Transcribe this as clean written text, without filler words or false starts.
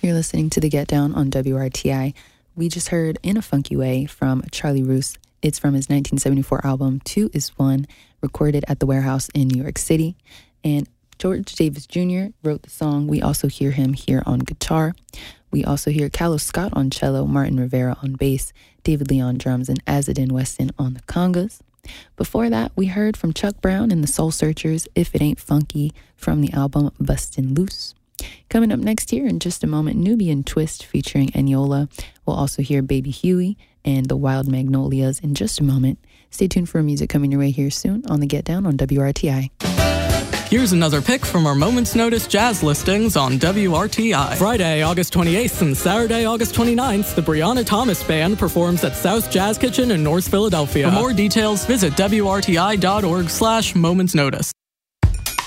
You're listening to The Get Down on WRTI. We just heard In a Funky Way from Charlie Roos. It's from his 1974 album, 2 is 1, recorded at the Warehouse in New York City. And George Davis Jr. wrote the song. We also hear him here on guitar. We also hear Carlos Scott on cello, Martin Rivera on bass, David Lee on drums, and Azadin Weston on the congas. Before that, we heard from Chuck Brown and the Soul Searchers, If It Ain't Funky, from the album Bustin' Loose. Coming up next here in just a moment, Nubian Twist featuring Eniola. We'll also hear Baby Huey and the Wild Magnolias in just a moment. Stay tuned for music coming your way here soon on The Get Down on WRTI. Here's another pick from our Moment's Notice jazz listings on WRTI. Friday, August 28th and Saturday, August 29th, the Brianna Thomas Band performs at South Jazz Kitchen in North Philadelphia. For more details, visit WRTI.org/momentsnotice.